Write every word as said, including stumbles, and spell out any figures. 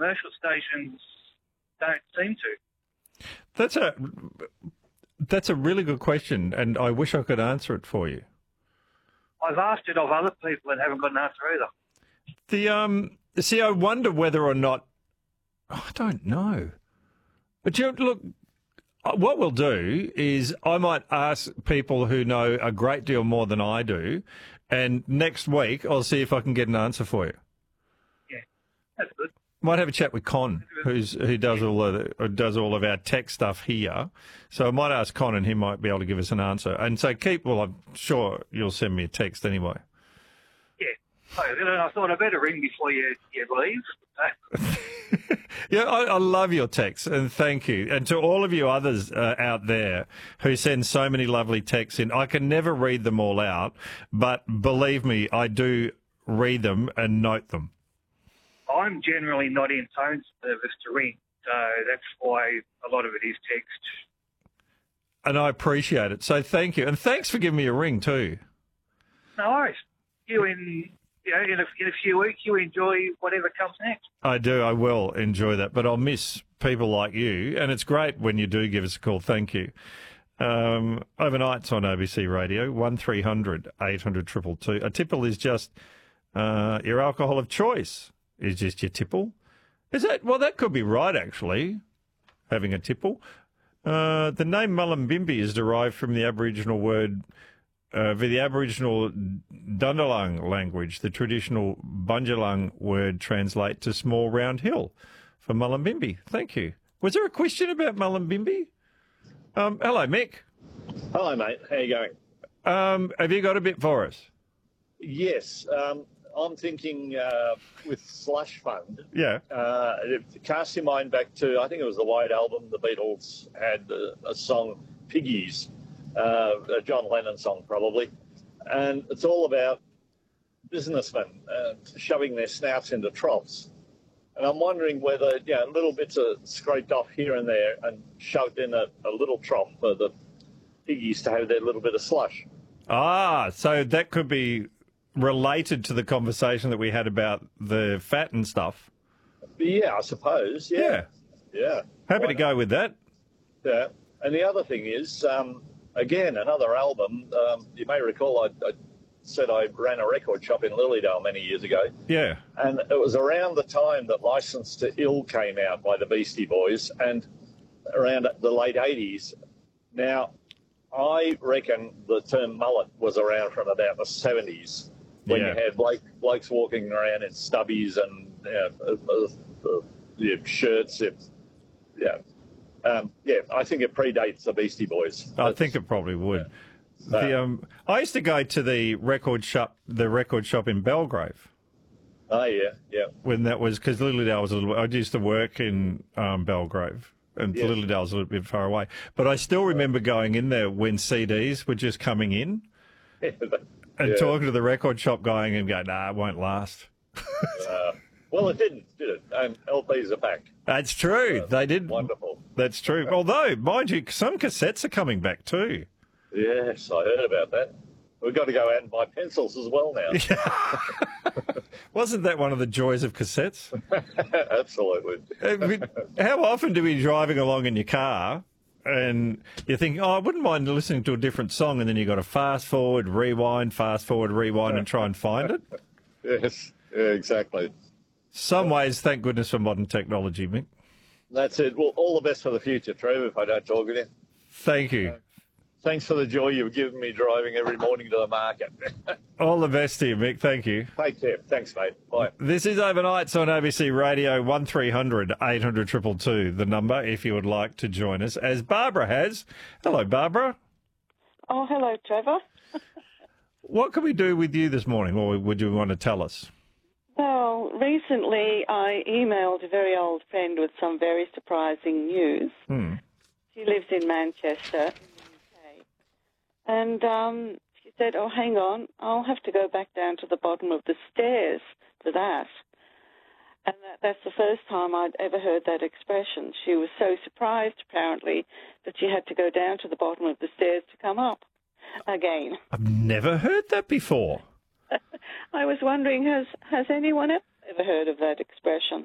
commercial stations don't seem to. That's a that's a really good question, and I wish I could answer it for you. I've asked it of other people and haven't got an answer either. The um, see, I wonder whether or not I don't know, but you look. What we'll do is I might ask people who know a great deal more than I do, and next week I'll see if I can get an answer for you. Yeah, that's good. Might have a chat with Con, who's who does all of the, does all of our tech stuff here. So I might ask Con, and he might be able to give us an answer. And so keep. Well, I'm sure you'll send me a text anyway. Yeah, I thought I'd better ring before you you leave. Yeah, I, I love your texts, and thank you. And to all of you others uh, out there who send so many lovely texts in, I can never read them all out, but believe me, I do read them and note them. I'm generally not in phone service to ring, so that's why a lot of it is text. And I appreciate it, so thank you. And thanks for giving me a ring too. No worries. You in... You know, in a, in a few weeks, you enjoy whatever comes next. I do. I will enjoy that. But I'll miss people like you. And it's great when you do give us a call. Thank you. Um, overnight's on A B C Radio, one three hundred eight hundred two two two. A tipple is just uh, your alcohol of choice, is just your tipple. Is that? Well, that could be right, actually, having a tipple. Uh, the name Mullumbimby is derived from the Aboriginal word... Uh, for the Aboriginal Dundalung language, the traditional Bunjalung word translates to small round hill for Mullumbimby. Thank you. Was there a question about Mullumbimby? Um, hello, Mick. Hello, mate. How you going? Um, have you got a bit for us? Yes. Um, I'm thinking uh, with Slush Fund. Yeah. Uh, it casts your mind back to, I think it was the White Album. The Beatles had a, a song, Piggies. Uh, a John Lennon song, probably. And it's all about businessmen uh, shoving their snouts into troughs. And I'm wondering whether, yeah, little bits are scraped off here and there and shoved in a, a little trough for the piggies to have their little bit of slush. Ah, so that could be related to the conversation that we had about the fat and stuff. Yeah, I suppose. Yeah. Yeah. yeah. Happy to go with that. Yeah. And the other thing is... Um, Again, another album. Um, you may recall I, I said I ran a record shop in Lilydale many years ago. Yeah. And it was around the time that Licence to Ill came out by the Beastie Boys and around the late eighties. Now, I reckon the term mullet was around from about the seventies when yeah. you had Blake, blokes walking around in stubbies and you know, uh, uh, uh, yeah, shirts. Yeah. Um, yeah, I think it predates the Beastie Boys. I That's, think it probably would. Yeah. The, um, I used to go to the record shop, the record shop in Belgrave. Oh yeah, yeah. When that was because Lilydale was a little. I used to work in um, Belgrave, and Yes. Lilydale was a little bit far away. But I still remember going in there when C Ds were just coming in, and yeah. talking to the record shop, going and going, "Nah, it won't last." uh, well, it didn't, did it? And L Ps are back. That's true. Uh, they did. Wonderful. That's true. Although, mind you, some cassettes are coming back too. Yes, I heard about that. We've got to go out and buy pencils as well now. Wasn't that one of the joys of cassettes? Absolutely. How often do we be driving along in your car and you think, oh, I wouldn't mind listening to a different song, and then you've got to fast forward, rewind, fast forward, rewind, and try and find it? Yes, yeah, exactly. Some ways, thank goodness for modern technology, Mick. That's it. Well, all the best for the future, Trevor, if I don't talk with you. Thank you. Uh, thanks for the joy you've given me driving every morning to the market. All the best to you, Mick. Thank you. Take care. Thanks, mate. Bye. This is Overnights on A B C Radio, one three hundred eight hundred two two two, the number if you would like to join us, as Barbara has. Hello, Barbara. Oh, hello, Trevor. What can we do with you this morning, or would you want to tell us? Well, recently I emailed a very old friend with some very surprising news. Hmm. She lives in Manchester, in the U K. And um, she said, oh, hang on, I'll have to go back down to the bottom of the stairs for that. And that, that's the first time I'd ever heard that expression. She was so surprised, apparently, that she had to go down to the bottom of the stairs to come up again. I've never heard that before. I was wondering, has has anyone ever heard of that expression?